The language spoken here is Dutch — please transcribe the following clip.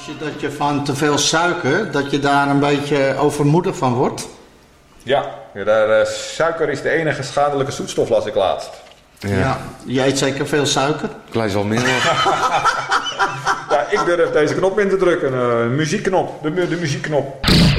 Dat je van te veel suiker, dat je daar een beetje overmoedig van wordt? Ja, suiker is de enige schadelijke zoetstof, las ik laatst. Ja, je eet zeker veel suiker. Klein zal meer Ja, ik durf deze knop in te drukken. Muziekknop, de muziekknop.